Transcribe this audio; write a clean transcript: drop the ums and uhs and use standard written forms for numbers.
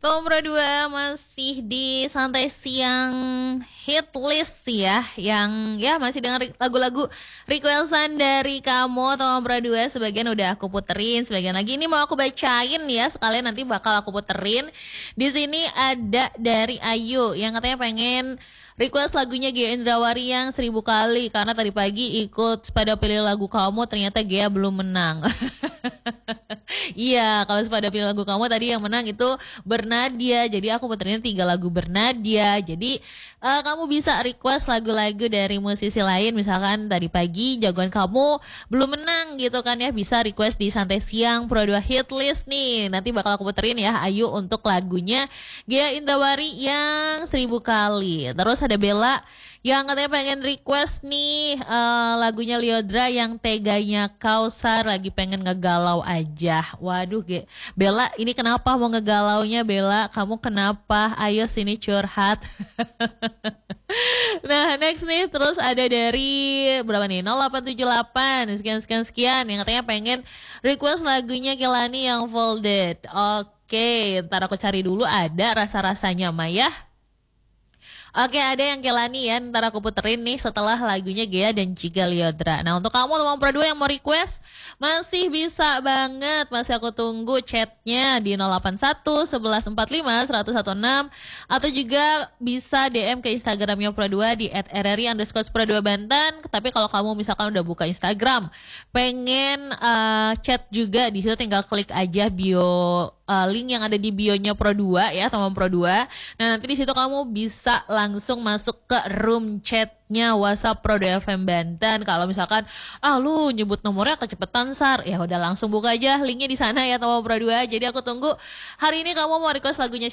Nomor 2 masih di Santai Siang hit list ya, yang ya masih dengan lagu-lagu requestan dari kamu. Nomor 2 sebagian udah aku puterin, sebagian lagi ini mau aku bacain ya, sekalian nanti bakal aku puterin. Di sini ada dari Ayu yang katanya pengen request lagunya Gia Indrawari yang 1000 kali karena tadi pagi ikut pada pilih lagu kamu, ternyata Gia belum menang. Iya, kalau pada pilih lagu kamu tadi yang menang itu Bernadia. Jadi aku puterin 3 lagu Bernadia. Jadi kamu bisa request lagu-lagu dari musisi lain. Misalkan tadi pagi jagoan kamu belum menang gitu kan ya, bisa request di Santai Siang Pro 2 Hit List nih. Nanti bakal aku puterin ya Ayu untuk lagunya Gia Indrawari yang 1000 kali. Terus ada Bella yang katanya pengen request nih lagunya Lyodra yang Teganya Kausar, lagi pengen ngegalau aja. Waduh Bella, ini kenapa mau ngegalaunya Bella? Kamu kenapa? Ayo sini curhat. Nah next nih, terus ada dari berapa nih, 0878 sekian yang katanya pengen request lagunya Kelani yang Folded. Oke, ntar aku cari dulu ada rasa-rasanya Maya. Oke, ada yang Kelani ya, ntar aku puterin nih setelah lagunya Gea dan juga Lyodra. Nah untuk kamu nomor 2 yang mau request, masih bisa banget, masih aku tunggu chatnya di 081 1145 116, atau juga bisa DM ke Instagramnya Pro 2 di @rri_pro2banten. Tapi kalau kamu misalkan udah buka Instagram, pengen chat juga, di situ tinggal klik aja bio link yang ada di bionya Pro 2 ya, sama Pro 2. Nah nanti di situ kamu bisa langsung masuk ke room chatnya WhatsApp Pro 2 FM Banten. Kalau misalkan lu nyebut nomornya kecepatan Sar, ya udah langsung buka aja linknya di sana ya, sama Pro 2. Jadi aku tunggu hari ini kamu mau request lagunya